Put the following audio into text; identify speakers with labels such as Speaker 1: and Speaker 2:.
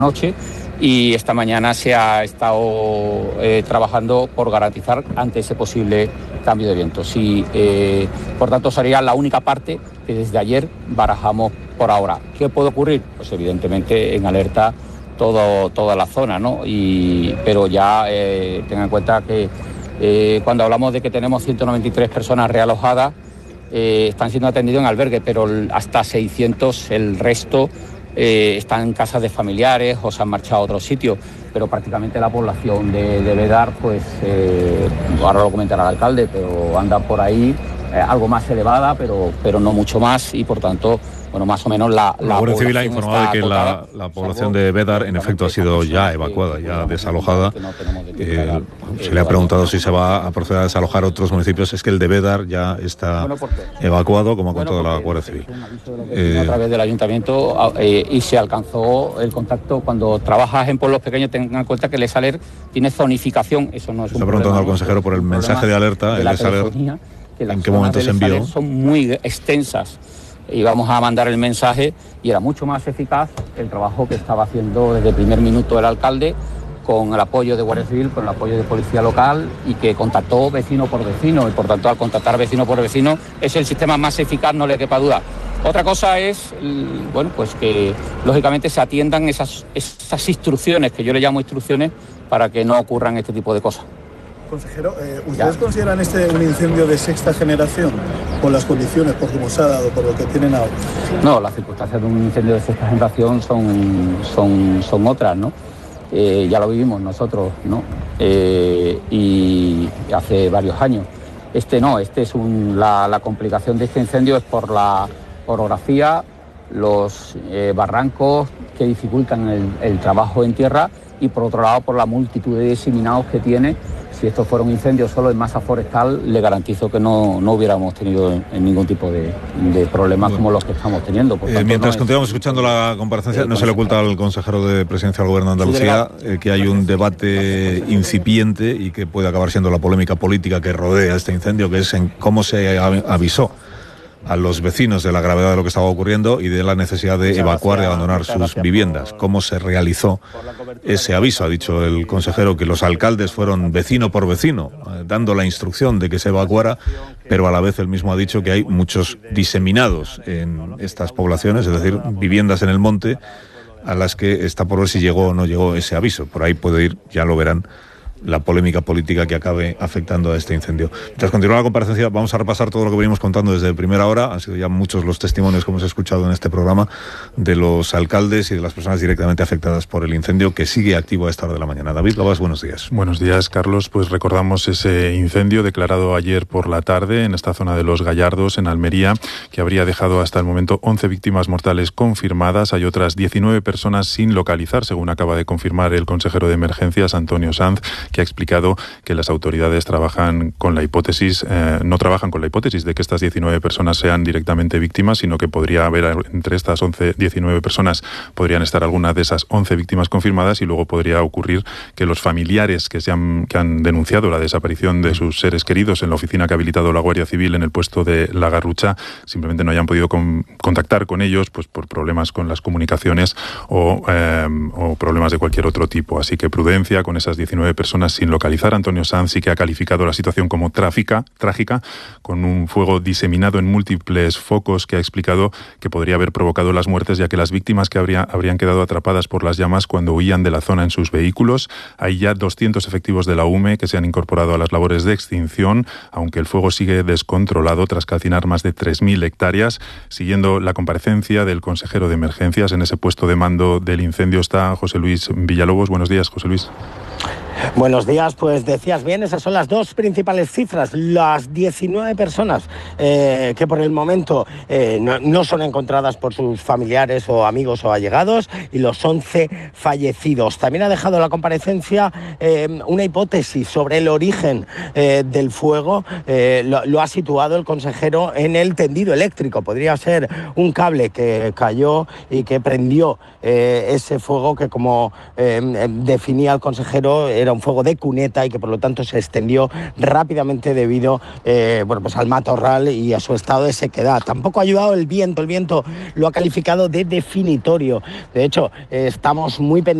Speaker 1: noche, y esta mañana se ha estado trabajando por garantizar ante ese posible cambio de viento. Sí, por tanto, sería la única parte que desde ayer barajamos por ahora. ¿Qué puede ocurrir? Pues evidentemente en alerta toda la zona, ¿no? Pero ya tengan en cuenta que cuando hablamos de que tenemos 193 personas realojadas, están siendo atendidos en albergue, pero hasta 600, el resto están en casas de familiares o se han marchado a otros sitios, pero prácticamente la población de Bédar, pues ahora lo comentará el alcalde, pero anda por ahí algo más elevada, pero no mucho más, y por tanto, bueno, más o menos la
Speaker 2: Guardia Civil ha informado de que la población de Bédar en efecto ha sido ya evacuada, ya desalojada. Se le ha preguntado si se va a proceder a desalojar otros municipios. Es que el de Bédar ya está evacuado, como ha contado la Guardia Civil.
Speaker 1: A través del ayuntamiento, y se alcanzó el contacto. Cuando trabajas en pueblos pequeños, tengan en cuenta que el ESALER tiene zonificación. Eso no es un problema.
Speaker 2: Está preguntando al consejero por el mensaje de alerta. El ESALER, ¿en qué momento se envió?
Speaker 1: Son muy extensas. Íbamos a mandar el mensaje y era mucho más eficaz el trabajo que estaba haciendo desde el primer minuto el alcalde, con el apoyo de Guardia Civil, con el apoyo de Policía Local, y que contactó vecino por vecino, y por tanto al contactar vecino por vecino es el sistema más eficaz, no le quepa duda. Otra cosa es, bueno, pues que lógicamente se atiendan esas instrucciones, que yo le llamo instrucciones, para que no ocurran este tipo de cosas.
Speaker 3: Consejero, ¿ustedes consideran un incendio de sexta generación por las condiciones, por cómo se ha dado, por lo que tienen ahora?
Speaker 1: No, las circunstancias de un incendio de sexta generación son otras, ¿no? Ya lo vivimos nosotros, ¿no? Y hace varios años. Este es la complicación de este incendio es por la orografía, los barrancos que dificultan el trabajo en tierra, y por otro lado por la multitud de diseminados que tiene. Si esto fuera un incendio solo en masa forestal, le garantizo que no hubiéramos tenido ningún tipo de problemas como los que estamos teniendo. Por tanto,
Speaker 2: mientras continuamos escuchando la comparecencia, no se le oculta al consejero de Presidencia del Gobierno de Andalucía que hay un debate incipiente y que puede acabar siendo la polémica política que rodea este incendio, que es en cómo se avisó a los vecinos de la gravedad de lo que estaba ocurriendo y de la necesidad de evacuar y abandonar sus viviendas. ¿Cómo se realizó ese aviso? Ha dicho el consejero que los alcaldes fueron vecino por vecino, dando la instrucción de que se evacuara, pero a la vez él mismo ha dicho que hay muchos diseminados en estas poblaciones, es decir, viviendas en el monte, a las que está por ver si llegó o no llegó ese aviso. Por ahí puede ir, ya lo verán, la polémica política que acabe afectando a este incendio. Tras continuar la comparecencia, vamos a repasar todo lo que venimos contando desde primera hora. Han sido ya muchos los testimonios que hemos escuchado en este programa de los alcaldes y de las personas directamente afectadas por el incendio, que sigue activo a esta hora de la mañana. David Gabas, buenos días.
Speaker 4: Buenos días, Carlos. Pues recordamos ese incendio declarado ayer por la tarde en esta zona de Los Gallardos, en Almería, que habría dejado hasta el momento 11 víctimas mortales confirmadas. Hay otras 19 personas sin localizar, según acaba de confirmar el consejero de Emergencias, Antonio Sanz, que ha explicado que las autoridades no trabajan con la hipótesis de que estas 19 personas sean directamente víctimas, sino que podría haber entre estas 19 personas, podrían estar algunas de esas 11 víctimas confirmadas, y luego podría ocurrir que los familiares que han denunciado la desaparición de sus seres queridos en la oficina que ha habilitado la Guardia Civil en el puesto de La Garrucha simplemente no hayan podido contactar con ellos, pues por problemas con las comunicaciones o problemas de cualquier otro tipo. Así que prudencia con esas 19 personas sin localizar. Antonio Sanz sí que ha calificado la situación como trágica, con un fuego diseminado en múltiples focos, que ha explicado que podría haber provocado las muertes, ya que las víctimas que habrían quedado atrapadas por las llamas cuando huían de la zona en sus vehículos. Hay ya 200 efectivos de la UME que se han incorporado a las labores de extinción, aunque el fuego sigue descontrolado tras calcinar más de 3.000 hectáreas. Siguiendo la comparecencia del consejero de Emergencias, en ese puesto de mando del incendio está José Luis Villalobos. Buenos días, José Luis.
Speaker 5: Buenos días, pues decías bien, esas son las dos principales cifras, las 19 personas que por el momento no son encontradas por sus familiares o amigos o allegados, y los 11 fallecidos. También ha dejado la comparecencia una hipótesis sobre el origen del fuego. Lo ha situado el consejero en el tendido eléctrico. Podría ser un cable que cayó y que prendió ese fuego que, como definía el consejero, era era un fuego de cuneta y que por lo tanto se extendió rápidamente debido pues al matorral y a su estado de sequedad. Tampoco ha ayudado el viento lo ha calificado de definitorio. De hecho, estamos muy pendientes